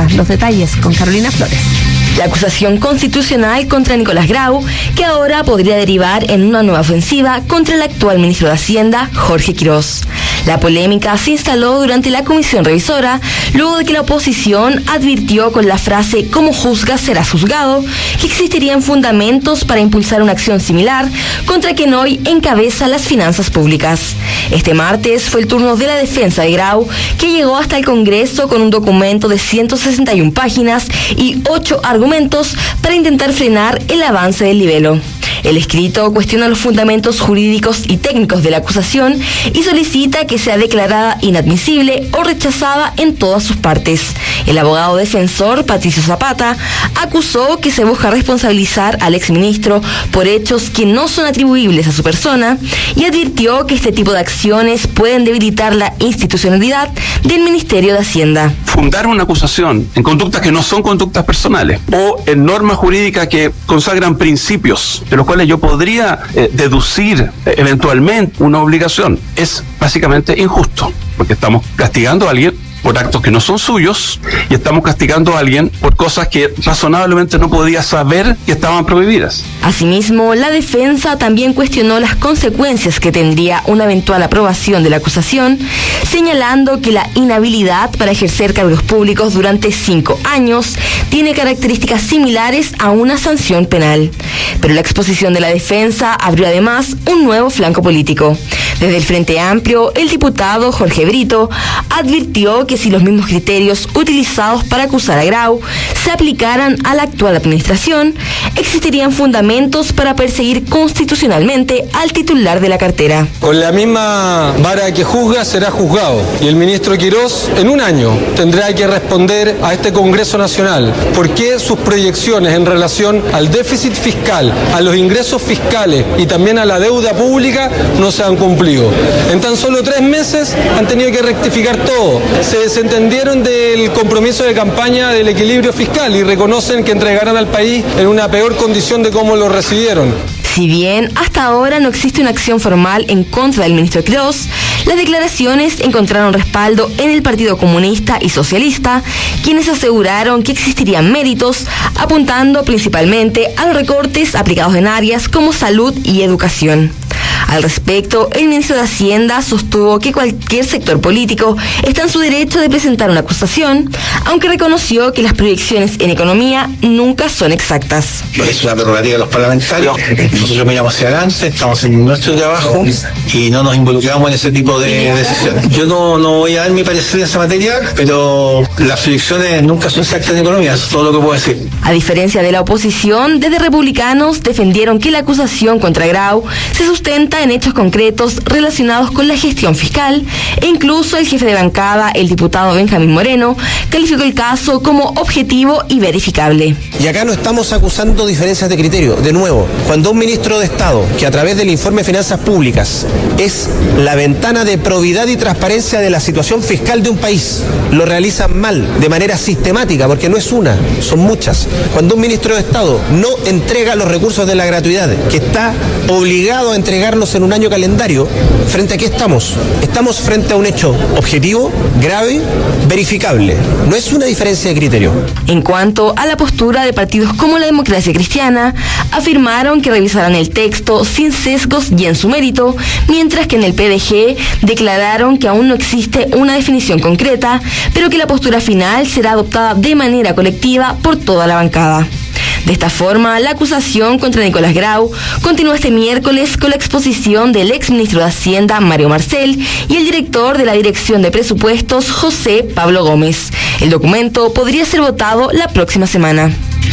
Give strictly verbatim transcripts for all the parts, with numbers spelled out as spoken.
defensa. Los detalles con Carolina Flores. La acusación constitucional contra Nicolás Grau, que ahora podría derivar en una nueva ofensiva contra el actual ministro de Hacienda, Jorge Quirós. La polémica se instaló durante la comisión revisora, luego de que la oposición advirtió con la frase "como juzga será juzgado", que existirían fundamentos para impulsar una acción similar contra quien hoy encabeza las finanzas públicas. Este martes fue el turno de la defensa de Grau, que llegó hasta el Congreso con un documento de ciento sesenta y una páginas y ocho argumentos para intentar frenar el avance del libelo. El escrito cuestiona los fundamentos jurídicos y técnicos de la acusación y solicita que sea declarada inadmisible o rechazada en todas sus partes. El abogado defensor, Patricio Zapata, acusó que se busca responsabilizar al exministro por hechos que no son atribuibles a su persona y advirtió que este tipo de acciones pueden debilitar la institucionalidad del Ministerio de Hacienda. Fundar una acusación en conductas que no son conductas personales o en normas jurídicas que consagran principios de los cuales yo podría eh, deducir eh, eventualmente una obligación es básicamente injusto, porque estamos castigando a alguien por actos que no son suyos y estamos castigando a alguien por cosas que razonablemente no podía saber que estaban prohibidas. Asimismo, la defensa también cuestionó las consecuencias que tendría una eventual aprobación de la acusación, señalando que la inhabilidad para ejercer cargos públicos durante cinco años tiene características similares a una sanción penal. Pero la exposición de la defensa abrió además un nuevo flanco político. Desde el Frente Amplio, el diputado Jorge Brito advirtió que si los mismos criterios utilizados para acusar a Grau se aplicaran a la actual administración, existirían fundamentos para perseguir constitucionalmente al titular de la cartera. Con la misma vara que juzga será juzgado, y el ministro Quirós en un año tendrá que responder a este Congreso Nacional por qué sus proyecciones en relación al déficit fiscal, a los ingresos fiscales y también a la deuda pública no se han cumplido. En tan solo tres meses han tenido que rectificar todo. Se desentendieron del compromiso de campaña del equilibrio fiscal y reconocen que entregarán al país en una peor condición de cómo lo recibieron. Si bien hasta ahora no existe una acción formal en contra del ministro Quirós, las declaraciones encontraron respaldo en el Partido Comunista y Socialista, quienes aseguraron que existirían méritos, apuntando principalmente a los recortes aplicados en áreas como salud y educación. Al respecto, el ministro de Hacienda sostuvo que cualquier sector político está en su derecho de presentar una acusación, aunque reconoció que las proyecciones en economía nunca son exactas. Es una prerrogativa de los parlamentarios. Nosotros miramos hacia adelante, estamos en nuestro trabajo y no nos involucramos en ese tipo de decisiones. Yo no, no voy a dar mi parecer en esa materia, pero las proyecciones nunca son exactas en economía, eso es todo lo que puedo decir. A diferencia de la oposición, desde republicanos defendieron que la acusación contra Grau se sustenta en hechos concretos relacionados con la gestión fiscal, e incluso el jefe de bancada, el diputado Benjamín Moreno, calificó el caso como objetivo y verificable. Y acá no estamos acusando diferencias de criterio. De nuevo, cuando un ministro de Estado, que a través del informe de Finanzas Públicas es la ventana de probidad y transparencia de la situación fiscal de un país, lo realiza mal, de manera sistemática, porque no es una, son muchas. Cuando un ministro de Estado no entrega los recursos de la gratuidad, que está obligado a entregarlos en un año calendario, ¿frente a qué estamos? Estamos frente a un hecho objetivo, grave, verificable. No es una diferencia de criterio. En cuanto a la postura de partidos como la Democracia Cristiana, afirmaron que revisarán el texto sin sesgos y en su mérito, mientras que en el P D G declararon que aún no existe una definición concreta, pero que la postura final será adoptada de manera colectiva por toda la bancada. De esta forma, la acusación contra Nicolás Grau continúa este miércoles con la exposición del exministro de Hacienda, Mario Marcel, y el director de la Dirección de Presupuestos, José Pablo Gómez. El documento podría ser votado la próxima semana.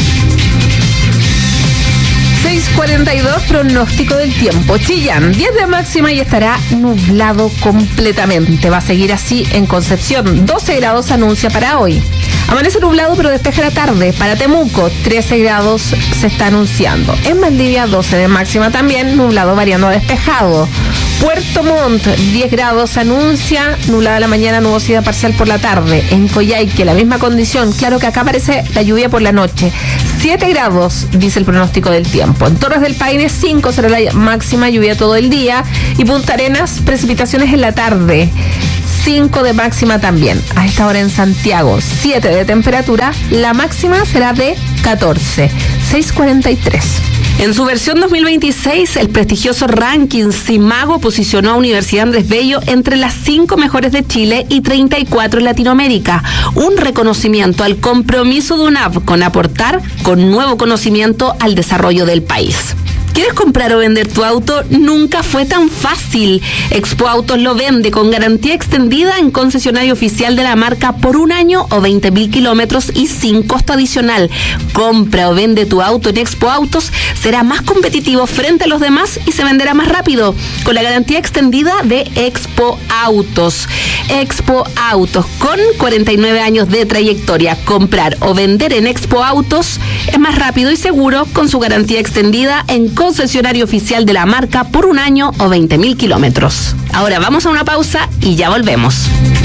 seis cuarenta y dos, pronóstico del tiempo. Chillán, diez de máxima y estará nublado completamente. Va a seguir así en Concepción. doce grados anuncia para hoy. Amanece nublado pero despeja la tarde. Para Temuco, trece grados se está anunciando. En Valdivia, doce de máxima también, nublado variando a despejado. Puerto Montt, diez grados anuncia, nublada la mañana, nubosidad parcial por la tarde. En Coyhaique, la misma condición, claro que acá aparece la lluvia por la noche. siete grados, dice el pronóstico del tiempo. En Torres del Paine, cinco será la máxima, lluvia todo el día. Y Punta Arenas, precipitaciones en la tarde. cinco de máxima también. A esta hora en Santiago, siete de temperatura, la máxima será de catorce, seis cuarenta y tres. En su versión dos mil veintiséis, el prestigioso ranking Simago posicionó a Universidad Andrés Bello entre las cinco mejores de Chile y treinta y cuatro en Latinoamérica. Un reconocimiento al compromiso de U N A V con aportar con nuevo conocimiento al desarrollo del país. ¿Quieres comprar o vender tu auto? Nunca fue tan fácil. Expo Autos lo vende con garantía extendida en concesionario oficial de la marca por un año o veinte mil kilómetros y sin costo adicional. Compra o vende tu auto en Expo Autos, será más competitivo frente a los demás y se venderá más rápido con la garantía extendida de Expo Autos. Expo Autos, con cuarenta y nueve años de trayectoria. Comprar o vender en Expo Autos es más rápido y seguro con su garantía extendida en concesionario oficial de la marca por un año o veinte mil kilómetros. Ahora vamos a una pausa y ya volvemos.